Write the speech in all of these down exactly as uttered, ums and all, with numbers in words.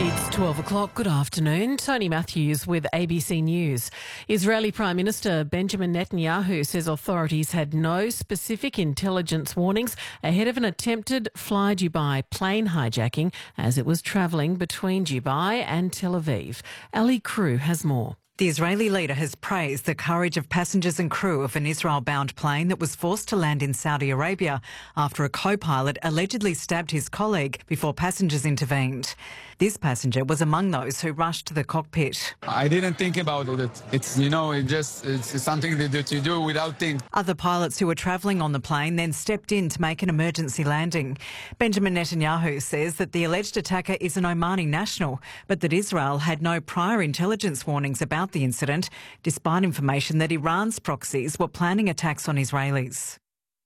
It's twelve o'clock. Good afternoon. Tony Matthews with A B C News. Israeli Prime Minister Benjamin Netanyahu says authorities had no specific intelligence warnings ahead of an attempted Fly Dubai plane hijacking as it was travelling between Dubai and Tel Aviv. Ali Crew has more. The Israeli leader has praised the courage of passengers and crew of an Israel-bound plane that was forced to land in Saudi Arabia after a co-pilot allegedly stabbed his colleague before passengers intervened. This passenger was among those who rushed to the cockpit. I didn't think about it. It's, you know, it just it's something that you do without thinking. Other pilots who were travelling on the plane then stepped in to make an emergency landing. Benjamin Netanyahu says that the alleged attacker is an Omani national, but that Israel had no prior intelligence warnings about the incident, despite information that Iran's proxies were planning attacks on Israelis.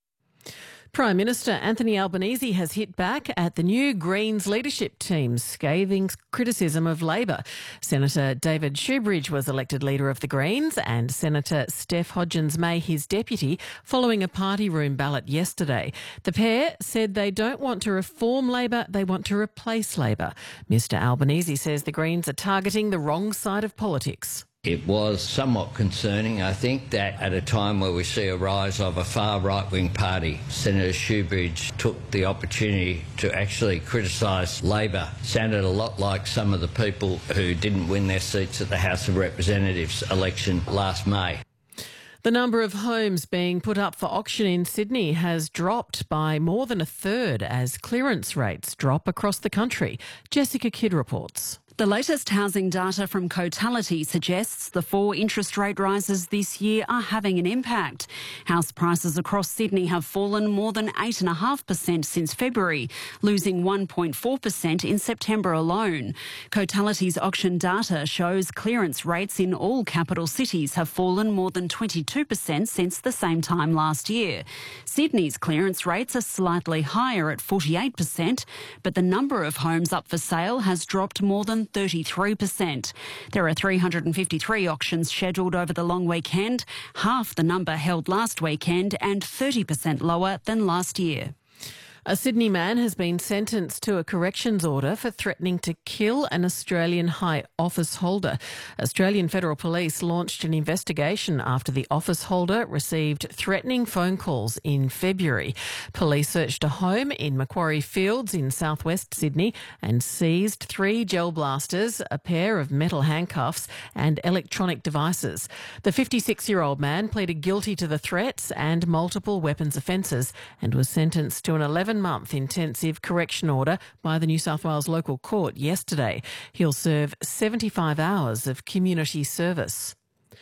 Prime Minister Anthony Albanese has hit back at the new Greens leadership team's scathing criticism of Labor. Senator David Shoebridge was elected leader of the Greens and Senator Steph Hodgins-May his deputy following a party room ballot yesterday. The pair said they don't want to reform Labor, they want to replace Labor. Mister Albanese says the Greens are targeting the wrong side of politics. It was somewhat concerning, I think, that at a time where we see a rise of a far right-wing party, Senator Shoebridge took the opportunity to actually criticise Labor. Sounded a lot like some of the people who didn't win their seats at the House of Representatives election last May. The number of homes being put up for auction in Sydney has dropped by more than a third as clearance rates drop across the country. Jessica Kidd reports. The latest housing data from Cotality suggests the four interest rate rises this year are having an impact. House prices across Sydney have fallen more than eight point five percent since February, losing one point four percent in September alone. Cotality's auction data shows clearance rates in all capital cities have fallen more than twenty-two percent since the same time last year. Sydney's clearance rates are slightly higher at forty-eight percent, but the number of homes up for sale has dropped more than thirty-three percent. There are three hundred fifty-three auctions scheduled over the long weekend, half the number held last weekend and thirty percent lower than last year. A Sydney man has been sentenced to a corrections order for threatening to kill an Australian high office holder. Australian Federal Police launched an investigation after the office holder received threatening phone calls in February. Police searched a home in Macquarie Fields in southwest Sydney and seized three gel blasters, a pair of metal handcuffs and electronic devices. The fifty-six-year-old man pleaded guilty to the threats and multiple weapons offences and was sentenced to an eleven month intensive correction order by the New South Wales local court yesterday. He'll serve seventy-five hours of community service.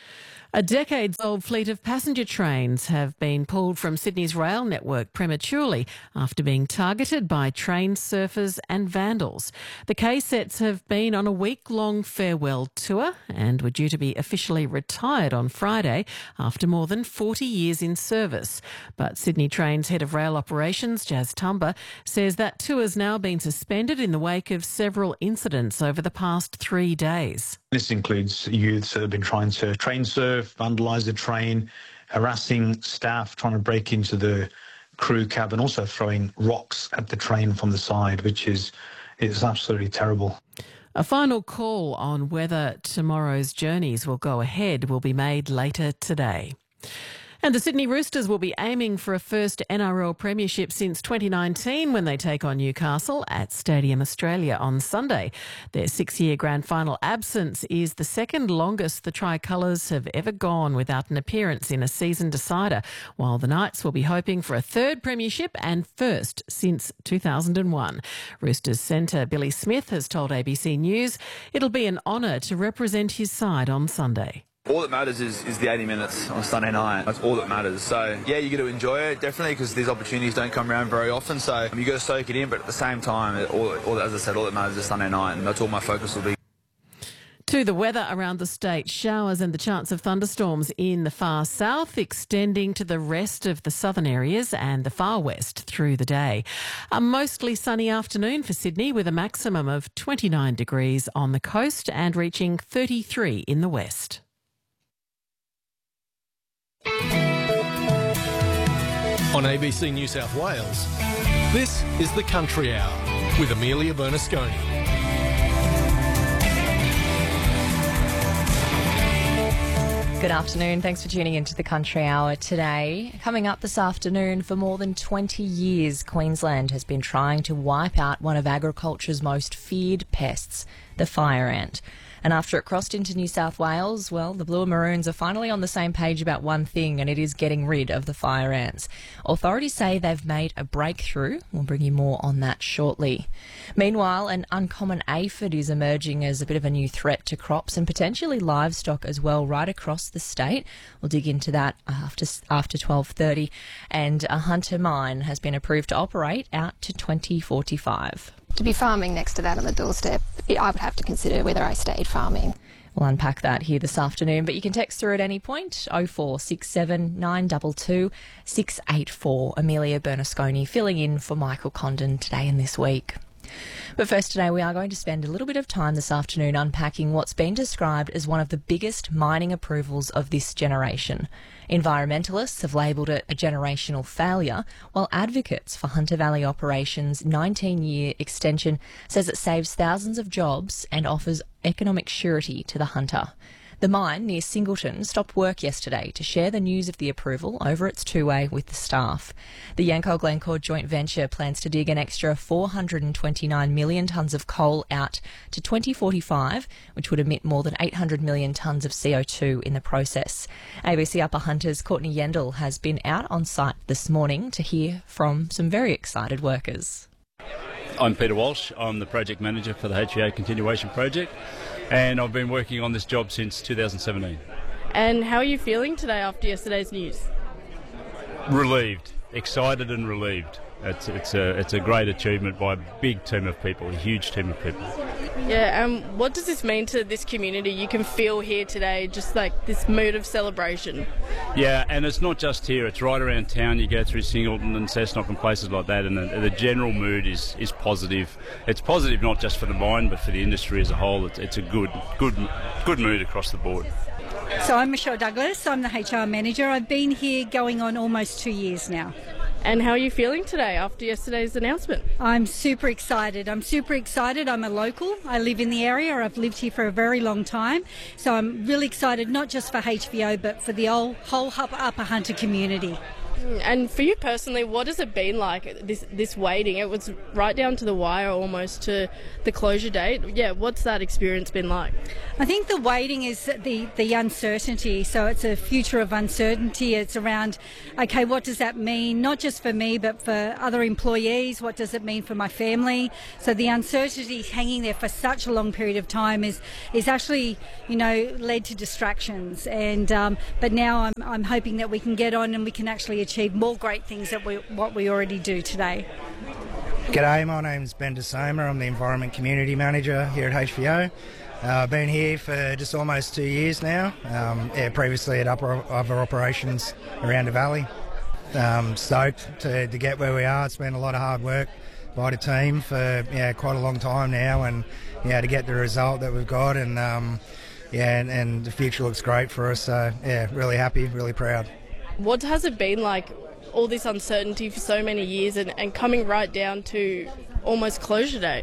A decades-old fleet of passenger trains have been pulled from Sydney's rail network prematurely after being targeted by train surfers and vandals. The K-sets have been on a week-long farewell tour and were due to be officially retired on Friday after more than forty years in service. But Sydney Trains head of rail operations, Jazz Tumba, says that tour's now been suspended in the wake of several incidents over the past three days. This includes youths that have been trying to train surf, vandalise the train, harassing staff, trying to break into the crew cab and also throwing rocks at the train from the side, which is, is absolutely terrible. A final call on whether tomorrow's journeys will go ahead will be made later today. And the Sydney Roosters will be aiming for a first N R L premiership since twenty nineteen when they take on Newcastle at Stadium Australia on Sunday. Their six-year grand final absence is the second longest the Tricolours have ever gone without an appearance in a season decider, while the Knights will be hoping for a third premiership and first since two thousand one. Roosters centre Billy Smith has told A B C News it'll be an honour to represent his side on Sunday. All that matters is, is the eighty minutes on Sunday night. That's all that matters. So, yeah, you got to enjoy it, definitely, because these opportunities don't come around very often. So, you got to soak it in, but at the same time, all, all, as I said, all that matters is Sunday night, and that's all my focus will be. To the weather around the state, showers and the chance of thunderstorms in the far south, extending to the rest of the southern areas and the far west through the day. A mostly sunny afternoon for Sydney with a maximum of twenty-nine degrees on the coast and reaching thirty-three in the west. On A B C New South Wales, this is the Country Hour with Amelia Bernasconi. Good afternoon. Thanks for tuning into the Country Hour today. Coming up this afternoon, for more than twenty years, Queensland has been trying to wipe out one of agriculture's most feared pests, the fire ant. And after it crossed into New South Wales, well, the Blue and Maroons are finally on the same page about one thing, and it is getting rid of the fire ants. Authorities say they've made a breakthrough. We'll bring you more on that shortly. Meanwhile, an uncommon aphid is emerging as a bit of a new threat to crops and potentially livestock as well right across the state. We'll dig into that after after twelve thirty. And a Hunter mine has been approved to operate out to twenty forty-five. To be farming next to that on the doorstep, I would have to consider whether I stayed farming. We'll unpack that here this afternoon, but you can text through at any point, oh four six seven, nine two two, six eight four. Amelia Bernasconi filling in for Michael Condon today and this week. But first today, we are going to spend a little bit of time this afternoon unpacking what's been described as one of the biggest mining approvals of this generation. Environmentalists have labelled it a generational failure, while advocates for Hunter Valley Operations' nineteen-year extension says it saves thousands of jobs and offers economic surety to the Hunter. The mine near Singleton stopped work yesterday to share the news of the approval over its two-way with the staff. The Yancoal-Glencore joint venture plans to dig an extra four hundred twenty-nine million tonnes of coal out to twenty forty-five, which would emit more than eight hundred million tonnes of C O two in the process. A B C Upper Hunter's Courtney Yendall has been out on site this morning to hear from some very excited workers. I'm Peter Walsh. I'm the project manager for the H V A Continuation Project, and I've been working on this job since two thousand seventeen. And how are you feeling today after yesterday's news? Relieved, excited and relieved. It's it's a it's a great achievement by a big team of people, a huge team of people. Yeah, and um, what does this mean to this community? You can feel here today just like this mood of celebration. Yeah, and it's not just here, it's right around town. You go through Singleton and Cessnock and places like that, and the, the general mood is, is positive. It's positive not just for the mine but for the industry as a whole. It's, it's a good good good mood across the board. So I'm Michelle Douglas, I'm the H R manager. I've been here going on almost two years now. And how are you feeling today after yesterday's announcement? I'm super excited. I'm super excited. I'm a local. I live in the area. I've lived here for a very long time. So I'm really excited, not just for H V O, but for the whole, whole Upper Hunter community. And for you personally, what has it been like, this this waiting? It was right down to the wire almost to the closure date. Yeah, what's that experience been like? I think the waiting is the, the uncertainty. So it's a future of uncertainty. It's around, okay, what does that mean? Not just for me, but for other employees. What does it mean for my family? So the uncertainty hanging there for such a long period of time is is actually, you know, led to distractions. And um, but now I'm I'm hoping that we can get on and we can actually achieve more great things than we, what we already do today. G'day, my name's Ben DeSoma. I'm the Environment Community Manager here at H V O. Uh, I've been here for just almost two years now. Um, yeah, previously at upper, other operations around the valley. Um, stoked to, to get where we are. It's been a lot of hard work by the team for yeah quite a long time now, and yeah to get the result that we've got, and um, yeah, and, and the future looks great for us. So yeah, really happy, really proud. What has it been like, all this uncertainty for so many years and, and coming right down to almost closure day?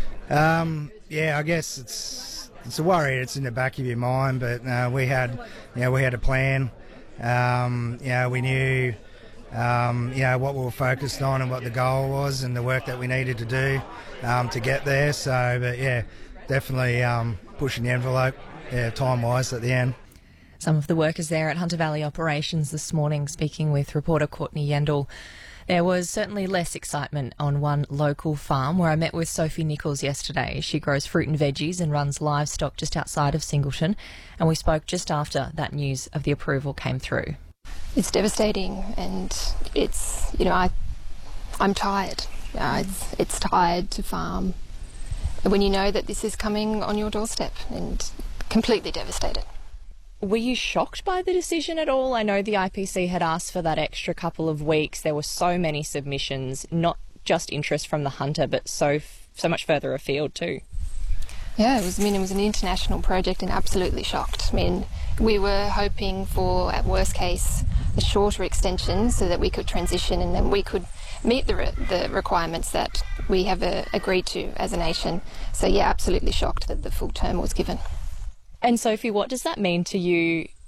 Um, yeah, I guess it's it's a worry. It's in the back of your mind, but uh, we had, you know, we had a plan. Um, you know, we knew, um, you know, what we were focused on and what the goal was and the work that we needed to do um, to get there. So, but yeah, definitely um, pushing the envelope, yeah, time-wise at the end. Some of the workers there at Hunter Valley Operations this morning speaking with reporter Courtney Yendall. There was certainly less excitement on one local farm where I met with Sophie Nichols yesterday. She grows fruit and veggies and runs livestock just outside of Singleton, and we spoke just after that news of the approval came through. It's devastating, and it's, you know, I, I'm tired. Uh, it's, it's tired to farm when you know that this is coming on your doorstep, and completely devastated. Were you shocked by the decision at all? I know the I P C had asked for that extra couple of weeks. There were so many submissions, not just interest from the Hunter, but so so much further afield too. Yeah, it was. I mean, it was an international project, and absolutely shocked. I mean, we were hoping for, at worst case, a shorter extension so that we could transition and then we could meet the re the requirements that we have uh, agreed to as a nation. So yeah, absolutely shocked that the full term was given. And Sophie, what does that mean to you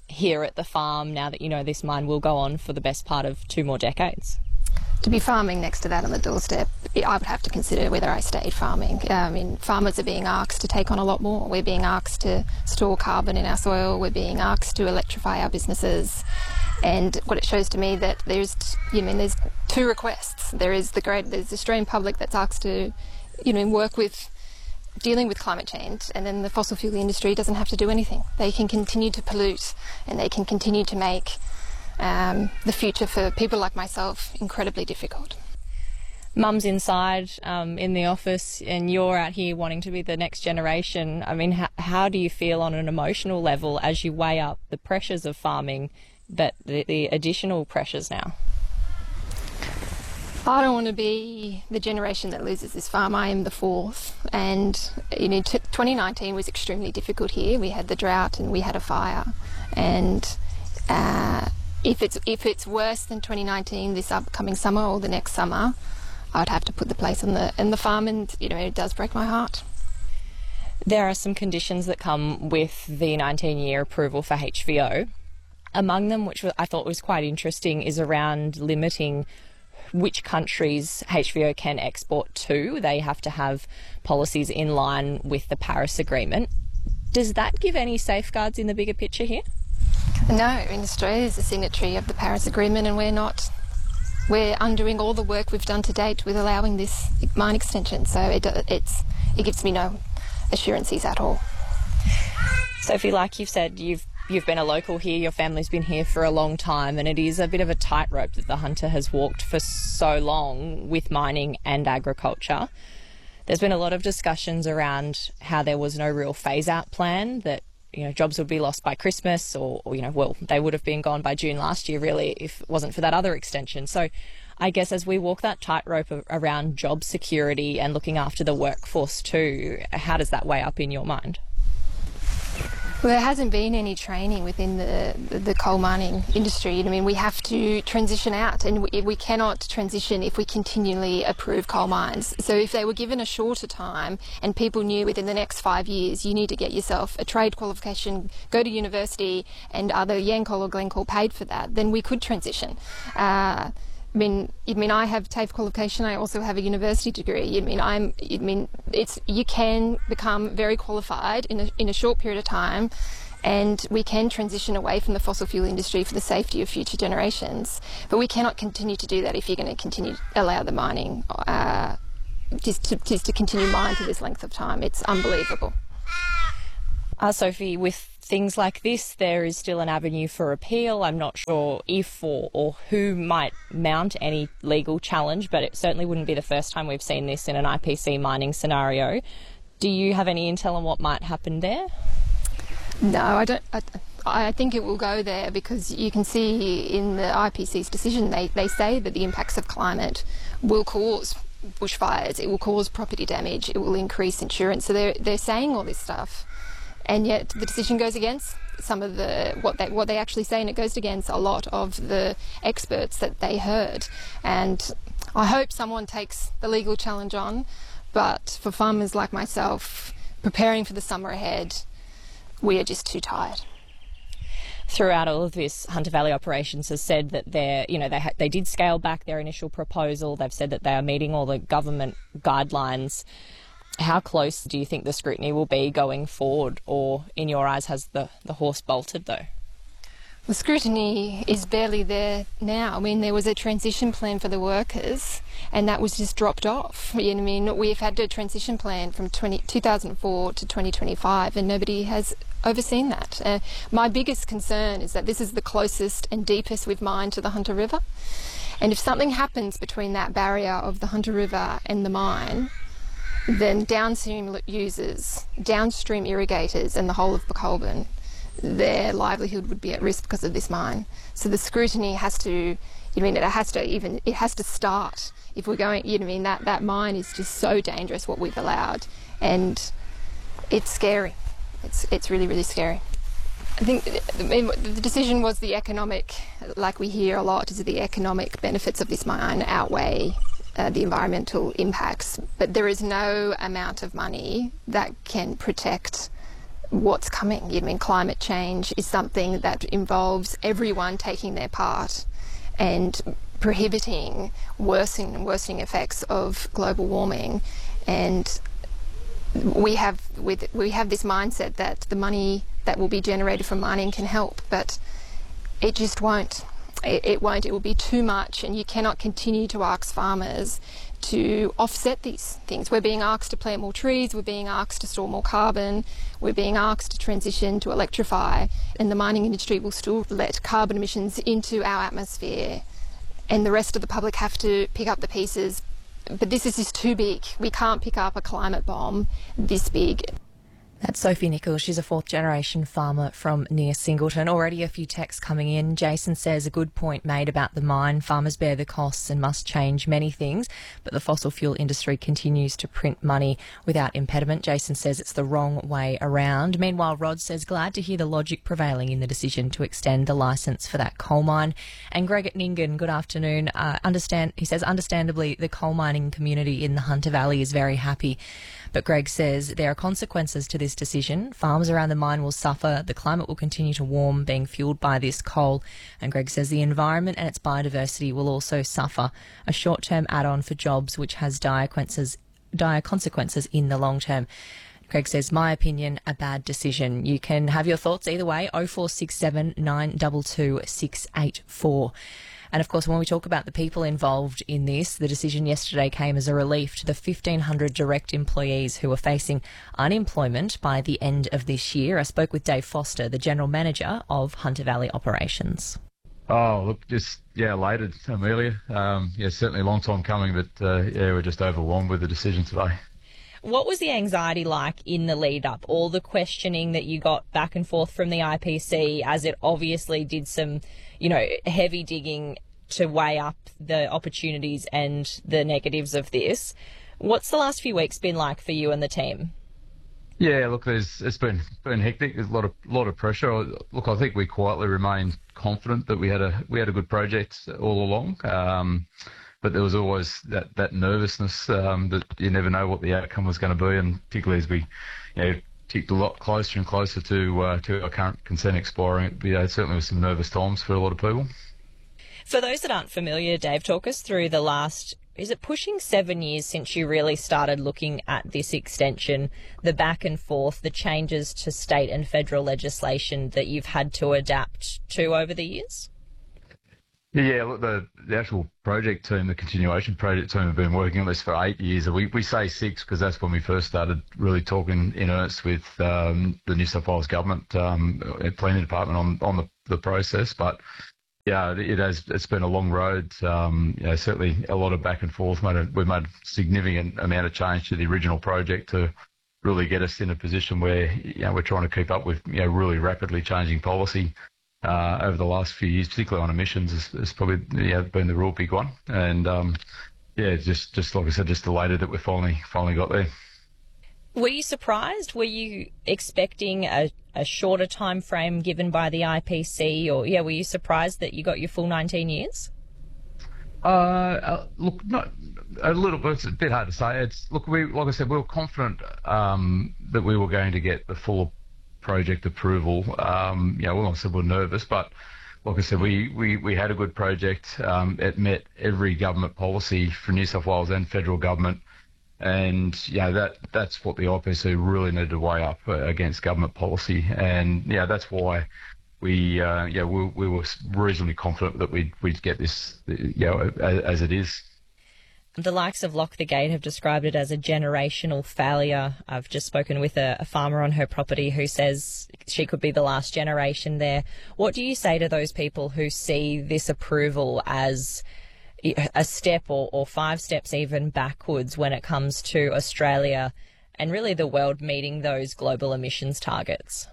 here at the farm now that you know this mine will go on for the best part of two more decades? To be farming next to that on the doorstep, I would have to consider whether I stayed farming. I mean, farmers are being asked to take on a lot more. We're being asked to store carbon in our soil. We're being asked to electrify our businesses. And what it shows to me that there's, you know, there's two requests. There is the great, there's the Australian public that's asked to, you know, work with dealing with climate change, and then the fossil fuel industry doesn't have to do anything. They can continue to pollute, and they can continue to make Um, the future for people like myself incredibly difficult. Mum's inside um, in the office and you're out here wanting to be the next generation. I mean, how, how do you feel on an emotional level as you weigh up the pressures of farming, but the, the additional pressures now? I don't want to be the generation that loses this farm. I am the fourth, and you know, t- twenty nineteen was extremely difficult here. We had the drought and we had a fire, and uh, If it's if it's worse than twenty nineteen this upcoming summer or the next summer, I'd have to put the place on the in the farm, and you know it does break my heart. There are some conditions that come with the nineteen-year approval for H V O. Among them, which I thought was quite interesting, is around limiting which countries H V O can export to. They have to have policies in line with the Paris Agreement. Does that give any safeguards in the bigger picture here? No, in Australia is a signatory of the Paris Agreement, and we're not. We're undoing all the work we've done to date with allowing this mine extension, so it, it's, it gives me no assurances at all. Sophie, like you've said, you've you've been a local here, your family's been here for a long time, and it is a bit of a tightrope that the Hunter has walked for so long with mining and agriculture. There's been a lot of discussions around how there was no real phase-out plan, that you know, jobs would be lost by Christmas, or, or, you know, well, they would have been gone by June last year, really, if it wasn't for that other extension. So I guess as we walk that tightrope around job security and looking after the workforce too, how does that weigh up in your mind? Well, there hasn't been any training within the, the, the coal mining industry. I mean, we have to transition out, and we, we cannot transition if we continually approve coal mines. So if they were given a shorter time and people knew within the next five years you need to get yourself a trade qualification, go to university, and either Yancoal or Glencore paid for that, then we could transition. Uh, I mean, I mean, I have TAFE qualification. I also have a university degree. I mean, I'm. I mean, it's you can become very qualified in a in a short period of time, and we can transition away from the fossil fuel industry for the safety of future generations. But we cannot continue to do that if you're going to continue to allow the mining uh, just to just to continue mine for this length of time. It's unbelievable. Uh, Sophie, with things like this, there is still an avenue for appeal. I'm not sure if or, or who might mount any legal challenge, but it certainly wouldn't be the first time we've seen this in an I P C mining scenario. Do you have any intel on what might happen there? No, I don't. I, I think it will go there because you can see in the I P C's decision, they, they say that the impacts of climate will cause bushfires, it will cause property damage, it will increase insurance. So they're, they're saying all this stuff. And yet the decision goes against some of the what they what they actually say, and it goes against a lot of the experts that they heard. And I hope someone takes the legal challenge on, but for farmers like myself, preparing for the summer ahead, we are just too tired. Throughout all of this, Hunter Valley Operations has said that they're, you know, they ha- they did scale back their initial proposal. They've said that they are meeting all the government guidelines. How close do you think the scrutiny will be going forward, or in your eyes has the, the horse bolted though? The scrutiny is barely there now. I mean, there was a transition plan for the workers and that was just dropped off. You know, I mean, we've had a transition plan from two thousand four to twenty twenty-five and nobody has overseen that. Uh, my biggest concern is that this is the closest and deepest we've mined to the Hunter River. And if something happens between that barrier of the Hunter River and the mine, then downstream users, downstream irrigators and the whole of Buckolbin, their livelihood would be at risk because of this mine. So the scrutiny has to, you mean, it has to even, it has to start. If we're going, you know, I mean, that, that mine is just so dangerous what we've allowed, and it's scary. It's, it's really, really scary. I think the decision was the economic, like we hear a lot, is the economic benefits of this mine outweigh Uh, the environmental impacts, but there is no amount of money that can protect what's coming. I mean, climate change is something that involves everyone taking their part and prohibiting worsening and worsening effects of global warming. And we have with we have this mindset that the money that will be generated from mining can help, but it just won't. It, it won't. It will be too much, and you cannot continue to ask farmers to offset these things. We're being asked to plant more trees, we're being asked to store more carbon, we're being asked to transition to electrify, and the mining industry will still let carbon emissions into our atmosphere, and the rest of the public have to pick up the pieces. But this is just too big. We can't pick up a climate bomb this big. That's Sophie Nichols. She's a fourth-generation farmer from near Singleton. Already a few texts coming in. Jason says a good point made about the mine. Farmers bear the costs and must change many things, but the fossil fuel industry continues to print money without impediment. Jason says it's the wrong way around. Meanwhile, Rod says glad to hear the logic prevailing in the decision to extend the licence for that coal mine. And Greg at Nyngan, good afternoon. Uh, understand, he says, understandably, the coal mining community in the Hunter Valley is very happy. But Greg says there are consequences to this decision. Farms around the mine will suffer. The climate will continue to warm, being fuelled by this coal. And Greg says the environment and its biodiversity will also suffer. A short-term add-on for jobs, which has dire consequences, dire consequences in the long term. Greg says, my opinion, a bad decision. You can have your thoughts either way, oh four six seven, nine two two, six eight four. And of course, when we talk about the people involved in this, the decision yesterday came as a relief to the fifteen hundred direct employees who are facing unemployment by the end of this year. I spoke with Dave Foster, the General Manager of Hunter Valley Operations. Oh, look, just, yeah, elated, Amelia. Um, yeah, certainly a long time coming, but, uh, yeah, we're just overwhelmed with the decision today. What was the anxiety like in the lead up? All the questioning that you got back and forth from the I P C, as it obviously did some, you know, heavy digging to weigh up the opportunities and the negatives of this. What's the last few weeks been like for you and the team? Yeah, look, there's it's been been hectic. There's a lot of lot of pressure. Look, I think we quietly remained confident that we had a we had a good project all along. Um, But there was always that, that nervousness um, that you never know what the outcome was going to be, and particularly as we, you know, ticked a lot closer and closer to uh, to our current consent expiring, you know, it certainly was some nervous times for a lot of people. For those that aren't familiar, Dave, talk us through the last, is it pushing seven years since you really started looking at this extension, the back and forth, the changes to state and federal legislation that you've had to adapt to over the years? Yeah, look, the, the actual project team, the continuation project team, have been working on this for eight years. We we say six because that's when we first started really talking in earnest with um, the New South Wales government, um, planning department on on the, the process. But yeah, it has it's been a long road. Um, you know, certainly a lot of back and forth. Made a, we've made a significant amount of change to the original project to really get us in a position where, you know, we're trying to keep up with, you know, really rapidly changing policy. Uh, over the last few years, particularly on emissions, has, has probably yeah, been the real big one. And um, yeah, just just like I said, just delighted that we finally finally got there. Were you surprised? Were you expecting a, a shorter time frame given by the I P C, or yeah, were you surprised that you got your full nineteen years? Uh, uh look, not a little bit. It's a bit hard to say. It's look, we like I said, we were confident um, that we were going to get the full project approval. Um, you know, well, I said we're nervous, but like I said, we, we, we had a good project. Um, it met every government policy for New South Wales and federal government, and yeah, that that's what the I P C really needed to weigh up uh, against government policy, and yeah, that's why we uh, yeah we, we were reasonably confident that we'd we'd get this, you know, as, as it is. The likes of Lock the Gate have described it as a generational failure. I've just spoken with a, a farmer on her property who says she could be the last generation there. What do you say to those people who see this approval as a step or, or five steps even backwards when it comes to Australia and really the world meeting those global emissions targets?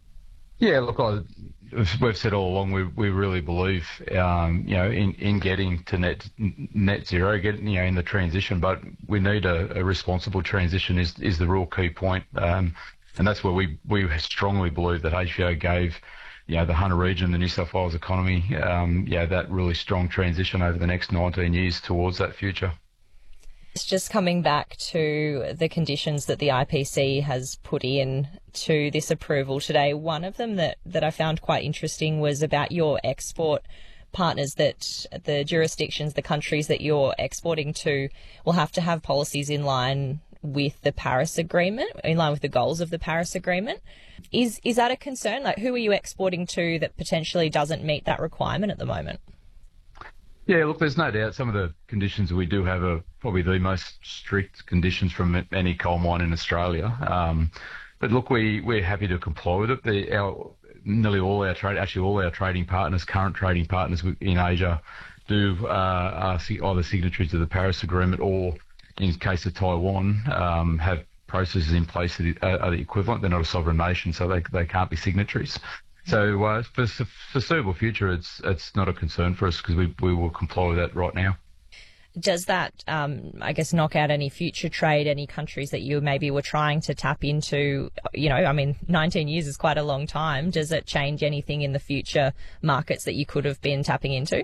Yeah, look, I, we've said all along we we really believe, um, you know, in, in getting to net net zero, getting, you know, in the transition. But we need a, a responsible transition is is the real key point, um, and that's where we we strongly believe that H V O gave, you know, the Hunter region, the New South Wales economy, um, yeah, that really strong transition over the next nineteen years towards that future. Just coming back to the conditions that the I P C has put in to this approval today, one of them that, that I found quite interesting was about your export partners, that the jurisdictions, the countries that you're exporting to will have to have policies in line with the Paris Agreement, in line with the goals of the Paris Agreement. Is is that a concern? Like, who are you exporting to that potentially doesn't meet that requirement at the moment? Yeah, look, there's no doubt some of the conditions that we do have are probably the most strict conditions from any coal mine in Australia. Um, but look, we, we're happy to comply with it. The, our, nearly all our trade, actually all our trading partners, current trading partners in Asia, do uh, are either signatories of the Paris Agreement or, in the case of Taiwan, um, have processes in place that are the equivalent. They're not a sovereign nation, so they they can't be signatories. So uh, for the foreseeable future, it's it's not a concern for us because we, we will comply with that right now. Does that, um, I guess, knock out any future trade, any countries that you maybe were trying to tap into? You know, I mean, nineteen years is quite a long time. Does it change anything in the future markets that you could have been tapping into?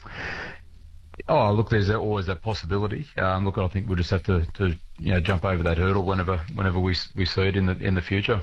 Oh, look, there's always that possibility. Um, look, I think we'll just have to, to you know, jump over that hurdle whenever whenever we we see it in the in the future.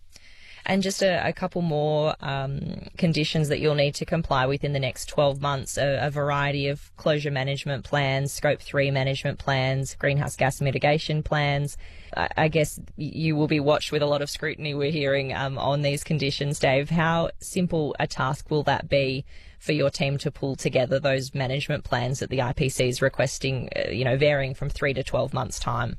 And just a, a couple more um, conditions that you'll need to comply with in the next twelve months, a, a variety of closure management plans, scope three management plans, greenhouse gas mitigation plans. I, I guess you will be watched with a lot of scrutiny, we're hearing, um, on these conditions, Dave. How simple a task will that be for your team to pull together those management plans that the I P C is requesting, uh, you know, varying from three to twelve months' time?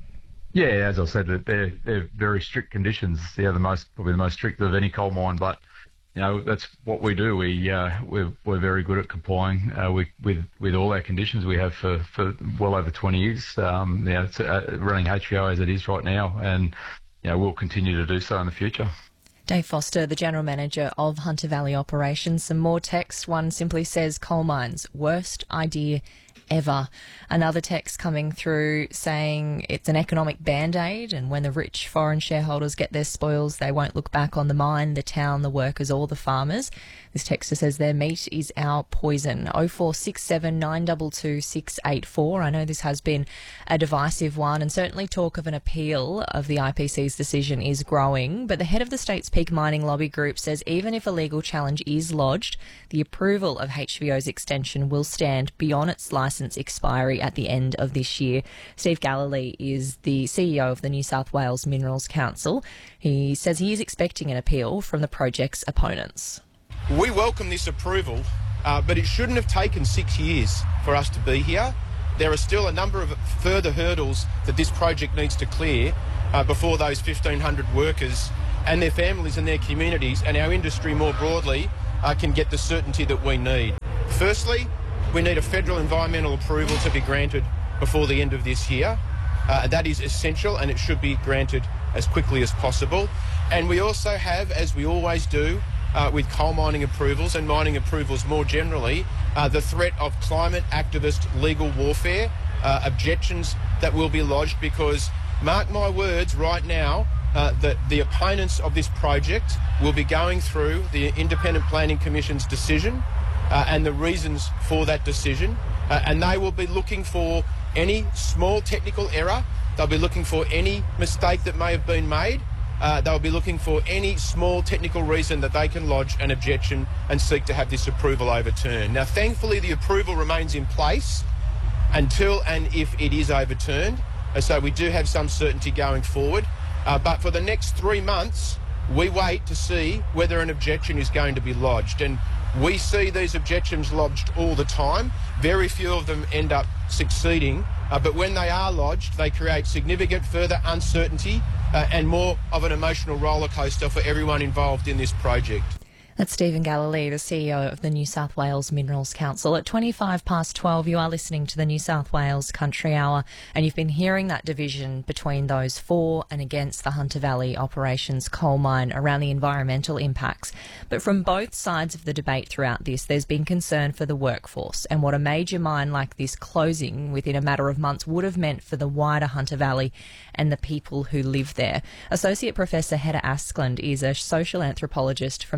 Yeah, as I said, they're they're very strict conditions. They're the most probably the most strict of any coal mine. But you know that's what we do. We uh, we're we're very good at complying uh, with, with with all our conditions. We have for, for well over twenty years. Um, you know, it's, uh, running H V O as it is right now, and you know we'll continue to do so in the future. Dave Foster, the General Manager of Hunter Valley Operations. Some more text. One simply says, coal mines, worst idea ever. Another text coming through saying it's an economic band-aid, and when the rich foreign shareholders get their spoils, they won't look back on the mine, the town, the workers or the farmers. This texter says their meat is our poison. oh four six seven, nine two two, six eight four. I know this has been a divisive one, and certainly talk of an appeal of the I P C's decision is growing, but the head of the state's peak mining lobby group says even if a legal challenge is lodged, the approval of H V O's extension will stand beyond its licence expiry at the end of this year. Steve Galilee is the C E O of the New South Wales Minerals Council. He says he is expecting an appeal from the project's opponents. We welcome this approval, uh, but it shouldn't have taken six years for us to be here. There are still a number of further hurdles that this project needs to clear uh, before those fifteen hundred workers and their families and their communities and our industry more broadly uh, can get the certainty that we need. Firstly, we need a federal environmental approval to be granted before the end of this year. Uh, that is essential, and it should be granted as quickly as possible. And we also have, as we always do, uh, with coal mining approvals and mining approvals more generally, uh, the threat of climate activist legal warfare, uh, objections that will be lodged, because, mark my words right now, uh, that the opponents of this project will be going through the Independent Planning Commission's decision Uh, and the reasons for that decision, uh, and they will be looking for any small technical error. They'll be looking for any mistake that may have been made. Uh, they'll be looking for any small technical reason that they can lodge an objection and seek to have this approval overturned. Now, thankfully, the approval remains in place until and if it is overturned, uh, so we do have some certainty going forward. Uh, but for the next three months, we wait to see whether an objection is going to be lodged. And we see these objections lodged all the time. Very few of them end up succeeding, uh, but when they are lodged, they create significant further uncertainty uh, and more of an emotional rollercoaster for everyone involved in this project. That's Stephen Galilee, the C E O of the New South Wales Minerals Council. At twenty-five past twelve, you are listening to the New South Wales Country Hour, and you've been hearing that division between those for and against the Hunter Valley Operations coal mine around the environmental impacts. But from both sides of the debate throughout this, there's been concern for the workforce and what a major mine like this closing within a matter of months would have meant for the wider Hunter Valley and the people who live there. Associate Professor Hedda Askland is a social anthropologist from the University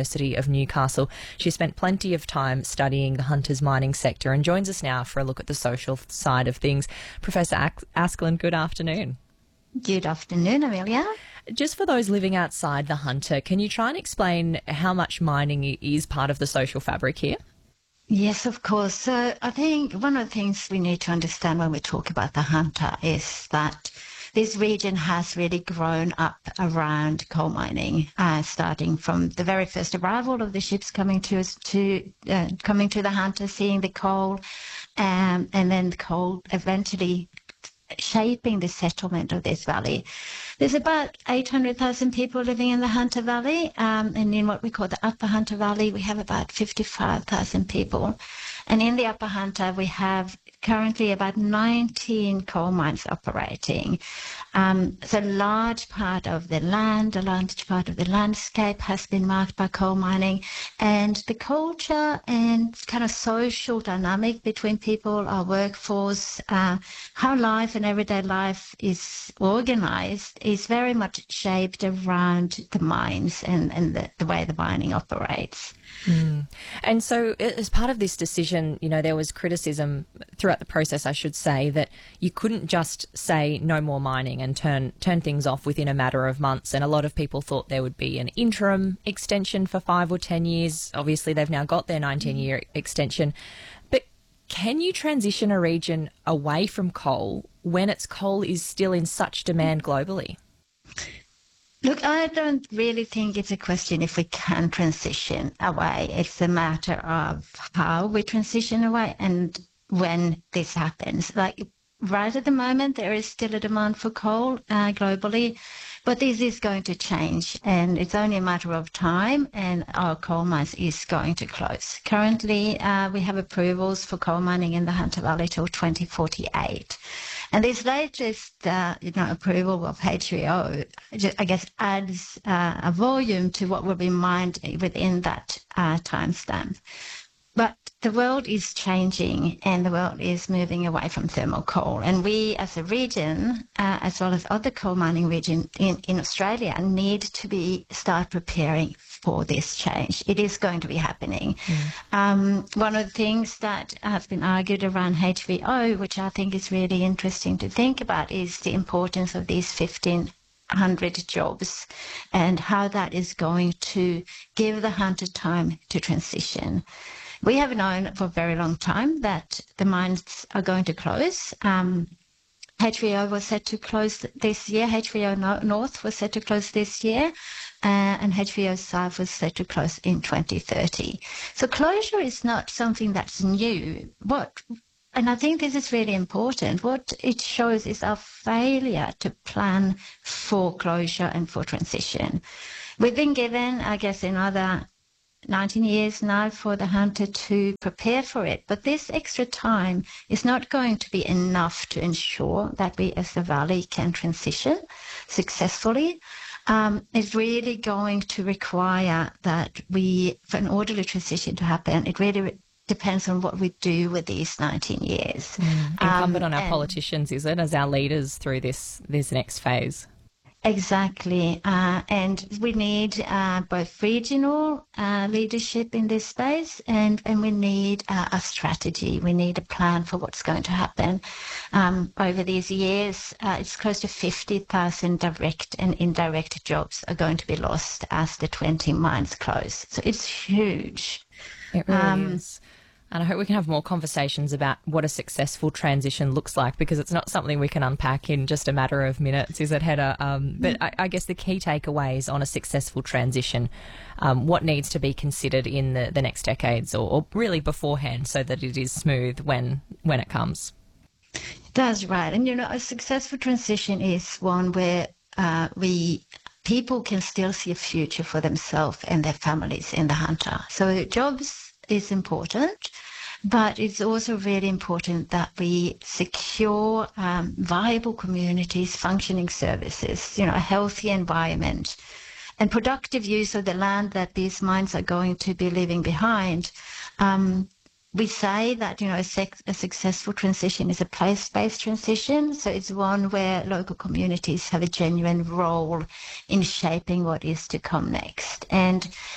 University of Newcastle. She spent plenty of time studying the Hunter's mining sector and joins us now for a look at the social side of things. Professor Askelin, good afternoon. Good afternoon, Amelia. Just for those living outside the Hunter, can you try and explain how much mining is part of the social fabric here? Yes, of course. So I think one of the things we need to understand when we talk about the Hunter is that this region has really grown up around coal mining, uh, starting from the very first arrival of the ships coming to us to uh, coming to the Hunter, seeing the coal, um, and then the coal eventually shaping the settlement of this valley. There's about eight hundred thousand people living in the Hunter Valley, um, and in what we call the Upper Hunter Valley, we have about fifty-five thousand people. And in the Upper Hunter, we have currently about nineteen coal mines operating. Um, so a large part of the land, a large part of the landscape has been marked by coal mining, and the culture and kind of social dynamic between people, our workforce, uh, how life and everyday life is organized is very much shaped around the mines and, and the, the way the mining operates. Mm. And so as part of this decision, you know, there was criticism throughout the process, I should say, that you couldn't just say no more mining and turn turn things off within a matter of months. And a lot of people thought there would be an interim extension for five or ten years. Obviously, they've now got their nineteen-year extension. But can you transition a region away from coal when its coal is still in such demand globally? Look, I don't really think it's a question if we can transition away. It's a matter of how we transition away and when this happens. Like right at the moment, there is still a demand for coal uh, globally, but this is going to change, and it's only a matter of time, and our coal mines is going to close. Currently, uh, we have approvals for coal mining in the Hunter Valley till twenty forty-eight. And this latest, uh, you know, approval of H V O, I guess, adds uh, a volume to what will be mined within that uh, timestamp. But the world is changing, and the world is moving away from thermal coal. And we, as a region, uh, as well as other coal mining regions in, in Australia, need to be start preparing for this change. It is going to be happening. Mm. Um, one of the things that has been argued around H V O, which I think is really interesting to think about, is the importance of these fifteen hundred jobs and how that is going to give the Hunter time to transition. We have known for a very long time that the mines are going to close. Um, H V O was set to close this year. H V O North was set to close this year. Uh, and H V O South was set to close in twenty thirty. So closure is not something that's new. What, and I think this is really important, what it shows is our failure to plan for closure and for transition. We've been given, I guess, another nineteen years now for the Hunter to prepare for it. But this extra time is not going to be enough to ensure that we as the Valley can transition successfully. Um, it's really going to require that we, for an orderly transition to happen, it really re- depends on what we do with these nineteen years. Mm. Incumbent um, on our politicians, is it, as our leaders through this, this next phase? Exactly. Uh, and we need uh, both regional uh, leadership in this space, and, and we need uh, a strategy. We need a plan for what's going to happen. Um, over these years, uh, it's close to fifty thousand direct and indirect jobs are going to be lost as the twenty mines close. So it's huge. It really um, is. And I hope we can have more conversations about what a successful transition looks like, because it's not something we can unpack in just a matter of minutes, is it, Hedda? Um, but I, I guess the key takeaways on a successful transition, um, what needs to be considered in the, the next decades, or, or really beforehand, so that it is smooth when when it comes. That's right. And, you know, a successful transition is one where uh, we... people can still see a future for themselves and their families in the Hunter. So jobs is important, but it's also really important that we secure um, viable communities, functioning services, you know, a healthy environment, and productive use of the land that these mines are going to be leaving behind. Um, we say that, you know, a, sec- a successful transition is a place-based transition, so it's one where local communities have a genuine role in shaping what is to come next. And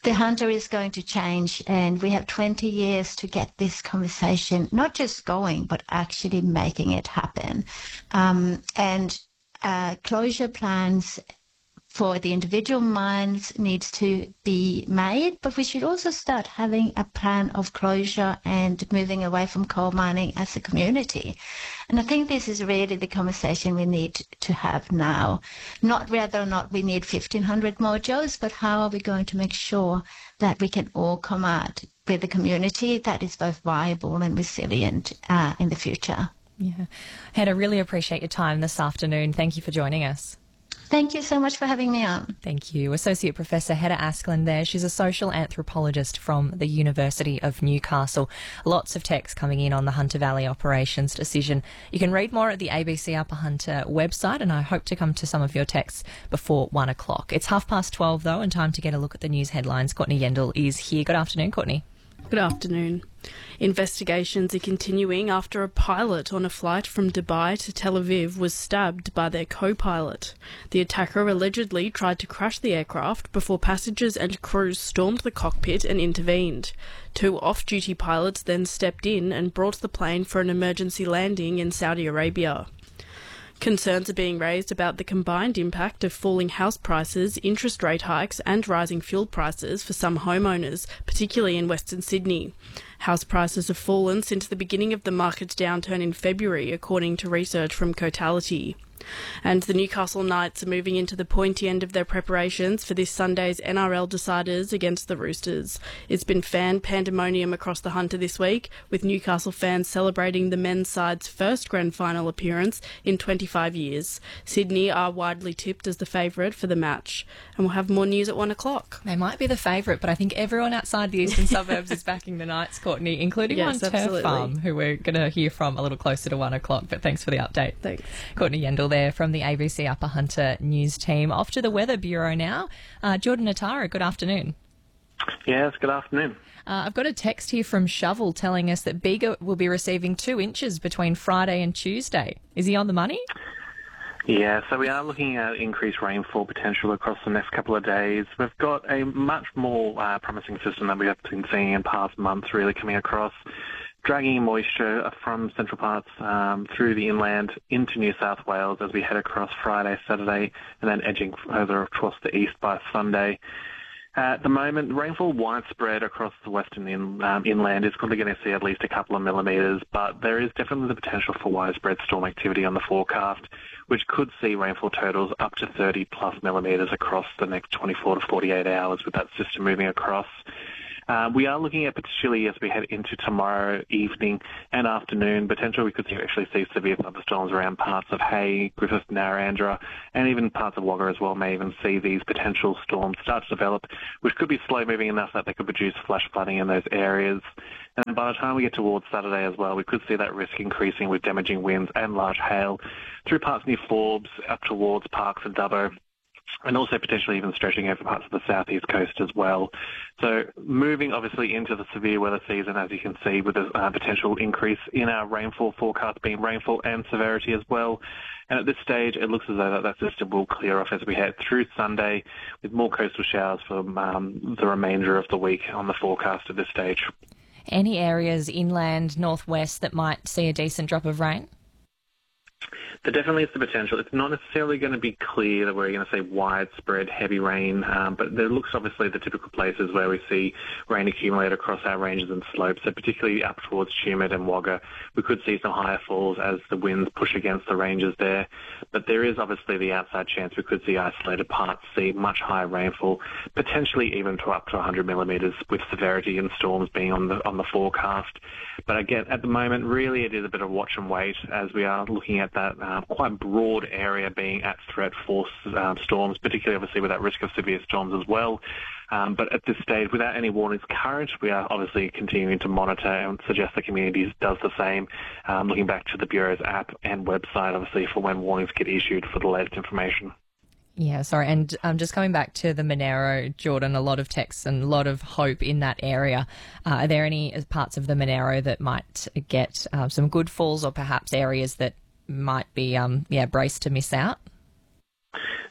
the hunter is going to change, and we have twenty years to get this conversation not just going, but actually making it happen. Um, and uh, closure plans for the individual mines needs to be made, but we should also start having a plan of closure and moving away from coal mining as a community. And I think this is really the conversation we need to have now. Not whether or not we need fifteen hundred more jobs, but how are we going to make sure that we can all come out with a community that is both viable and resilient uh, in the future. Yeah. Hedda, really appreciate your time this afternoon. Thank you for joining us. Thank you so much for having me on. Thank you. Associate Professor Hedda Askeland there. She's a social anthropologist from the University of Newcastle. Lots of text coming in on the Hunter Valley operations decision. You can read more at the A B C Upper Hunter website, and I hope to come to some of your texts before one o'clock. It's half past twelve, though, and time to get a look at the news headlines. Courtney Yendall is here. Good afternoon, Courtney. Good afternoon. Investigations are continuing after a pilot on a flight from Dubai to Tel Aviv was stabbed by their co-pilot. The attacker allegedly tried to crash the aircraft before passengers and crews stormed the cockpit and intervened. Two off-duty pilots then stepped in and brought the plane for an emergency landing in Saudi Arabia. Concerns are being raised about the combined impact of falling house prices, interest rate hikes and rising fuel prices for some homeowners, particularly in Western Sydney. House prices have fallen since the beginning of the market's downturn in February, according to research from Cotality. And the Newcastle Knights are moving into the pointy end of their preparations for this Sunday's N R L deciders against the Roosters. It's been fan pandemonium across the Hunter this week, with Newcastle fans celebrating the men's side's first grand final appearance in twenty-five years. Sydney are widely tipped as the favourite for the match. And we'll have more news at one o'clock. They might be the favourite, but I think everyone outside the eastern suburbs is backing the Knights, Courtney, including Yes, one Turf absolutely. Farm, who we're going to hear from a little closer to one o'clock. But thanks for the update. Thanks. Courtney Yendall there from the A B C Upper Hunter news team. Off to the Weather Bureau now. Uh, Jordan Atara, good afternoon. Yes, good afternoon. Uh, I've got a text here from Shovel telling us that Bega will be receiving two inches between Friday and Tuesday. Is he on the money? Yeah, so we are looking at increased rainfall potential across the next couple of days. We've got a much more uh, promising system that we have been seeing in past months really coming across, dragging moisture from central parts um, through the inland into New South Wales as we head across Friday, Saturday, and then edging further across the east by Sunday. Uh, at the moment, rainfall widespread across the western in, um, inland is probably going to see at least a couple of millimetres, but there is definitely the potential for widespread storm activity on the forecast, which could see rainfall totals up to thirty plus millimetres across the next twenty-four to forty-eight hours with that system moving across. Uh, we are looking at, particularly as we head into tomorrow evening and afternoon, potentially we could see, actually see severe thunderstorms around parts of Hay, Griffith, Narrandera, and even parts of Wagga as well may even see these potential storms start to develop, which could be slow-moving enough that they could produce flash flooding in those areas. And by the time we get towards Saturday as well, we could see that risk increasing with damaging winds and large hail through parts near Forbes, up towards Parkes and Dubbo, and also potentially even stretching over parts of the southeast coast as well. So moving obviously into the severe weather season, as you can see, with a uh, potential increase in our rainfall forecast being rainfall and severity as well. And at this stage, it looks as though that, that system will clear off as we head through Sunday, with more coastal showers for um, the remainder of the week on the forecast at this stage. Any areas inland, northwest, that might see a decent drop of rain? There definitely is the potential. It's not necessarily going to be clear that we're going to see widespread heavy rain, um, but there looks obviously the typical places where we see rain accumulate across our ranges and slopes, so particularly up towards Tumut and Wagga. We could see some higher falls as the winds push against the ranges there, but there is obviously the outside chance we could see isolated parts see much higher rainfall, potentially even to up to one hundred millimetres, with severity and storms being on the on the forecast. But again, at the moment, really it is a bit of watch and wait as we are looking at that uh, quite broad area being at threat for um, storms, particularly obviously with that risk of severe storms as well. Um, but at this stage, without any warnings current, we are obviously continuing to monitor and suggest the community does the same, um, looking back to the Bureau's app and website, obviously, for when warnings get issued for the latest information. Yeah, sorry. And um, just coming back to the Monero, Jordan, a lot of texts and a lot of hope in that area. Uh, are there any parts of the Monero that might get uh, some good falls, or perhaps areas that might be um, yeah braced to miss out?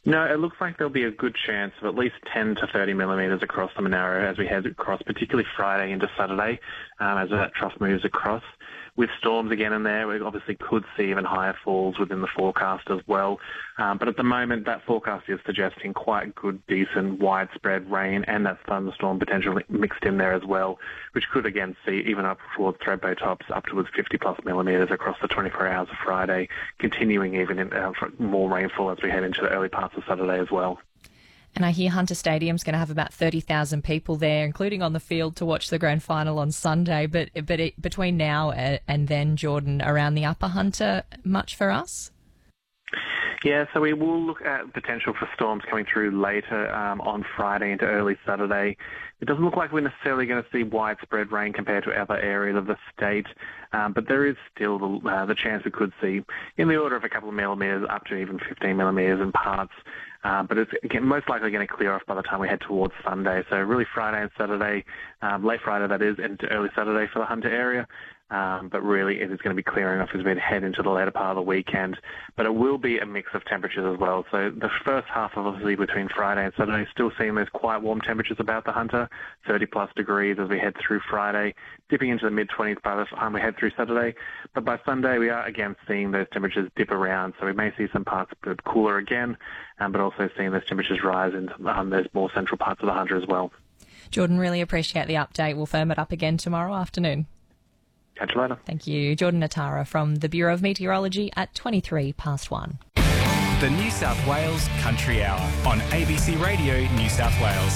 No, it looks like there'll be a good chance of at least ten to thirty millimetres across the Monaro as we head across, particularly Friday into Saturday, um, as that trough moves across. With storms again in there, we obviously could see even higher falls within the forecast as well. Um, but at the moment, that forecast is suggesting quite good, decent, widespread rain and that thunderstorm potential mixed in there as well, which could again see even up towards Thredbo tops up towards fifty plus millimetres across the twenty-four hours of Friday, continuing even in, uh, for more rainfall as we head into the early parts of Saturday as well. And I hear Hunter Stadium's going to have about thirty thousand people there, including on the field, to watch the grand final on Sunday. But but it, between now and then, Jordan, around the Upper Hunter, much for us? Yeah, so we will look at potential for storms coming through later um, on Friday into early Saturday. It doesn't look like we're necessarily going to see widespread rain compared to other areas of the state, um, but there is still the, uh, the chance we could see in the order of a couple of millimetres up to even fifteen millimetres in parts. Uh, but it's again, most likely going to clear off by the time we head towards Sunday. So really Friday and Saturday, um, late Friday that is, into early Saturday for the Hunter area. Um, but really it is going to be clearing off as we head into the later part of the weekend. But it will be a mix of temperatures as well. So the first half, obviously, between Friday and Saturday, still seeing those quite warm temperatures about the Hunter, thirty plus degrees as we head through Friday, dipping into the mid-twenties by the time we head through Saturday. But by Sunday, we are again seeing those temperatures dip around. So we may see some parts a bit cooler again, um, but also seeing those temperatures rise into um, those more central parts of the Hunter as well. Jordan, really appreciate the update. We'll firm it up again tomorrow afternoon. Catch you later. Thank you. Jordan Natara from the Bureau of Meteorology at twenty-three past one. The New South Wales Country Hour on A B C Radio New South Wales.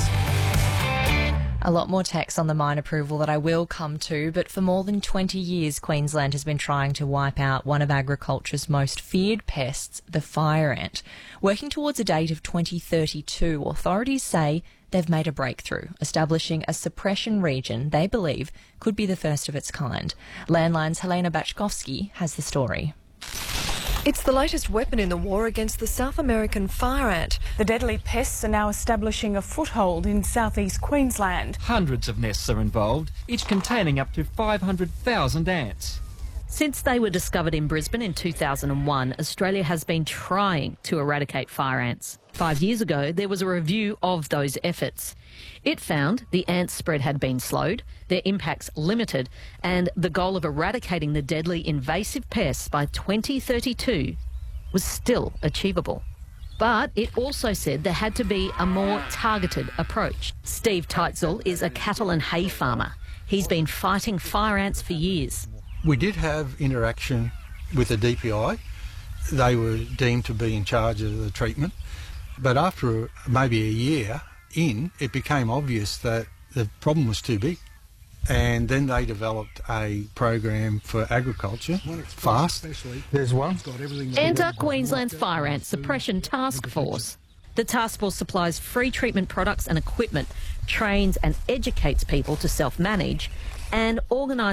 A lot more text on the mine approval that I will come to, but for more than twenty years, Queensland has been trying to wipe out one of agriculture's most feared pests, the fire ant. Working towards a date of twenty thirty-two, authorities say they've made a breakthrough, establishing a suppression region they believe could be the first of its kind. Landline's Helena Bachkovsky has the story. It's the latest weapon in the war against the South American fire ant. The deadly pests are now establishing a foothold in southeast Queensland. Hundreds of nests are involved, each containing up to five hundred thousand ants. Since they were discovered in Brisbane in two thousand one, Australia has been trying to eradicate fire ants. Five years ago, there was a review of those efforts. It found the ant spread had been slowed, their impacts limited, and the goal of eradicating the deadly invasive pests by twenty thirty-two was still achievable. But it also said there had to be a more targeted approach. Steve Teitzel is a cattle and hay farmer. He's been fighting fire ants for years. We did have interaction with the D P I. They were deemed to be in charge of the treatment. But after maybe a year in, it became obvious that the problem was too big. And then they developed a program for agriculture, FAST. There's one. Enter Queensland's Fire Ant Suppression Task Force. The task force supplies free treatment products and equipment, trains and educates people to self-manage, and organises